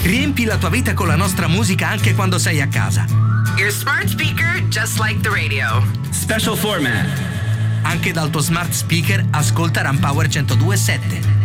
Riempi la tua vita con la nostra musica anche quando sei a casa. Your smart speaker, just like the radio. Special format. Anche dal tuo smart speaker ascolta Rampower 102.7.